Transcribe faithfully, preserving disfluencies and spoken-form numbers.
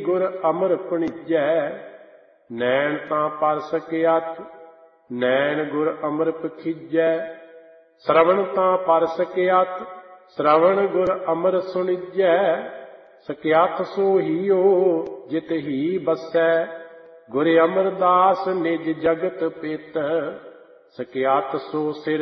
ਗੁਰ ਅਮਰ ਭਣੀਜੈ। ਨੈਣ ਤਾਂ ਪਰ ਸਕਿਆਥ ਨੈਣ ਗੁਰ ਅਮਰ ਪਖੀਜੈ। ਸਰਵਣ ਤਾਂ ਪਰ ਸਕਿਆਥ ਸਰਵਣ ਗੁਰ ਅਮਰ ਸੁਣੀਜੈ। ਸਕਿਆਥ ਸੋ ਹੀਓ ਜਿਤ ਹੀ ਬਸੈ। ਗੁਰ ਅਮਰਦਾਸ ਨਿਜ ਜਗਤ ਪਿਤ। ਸਕਿਆਥ ਸੋ ਸਿਰ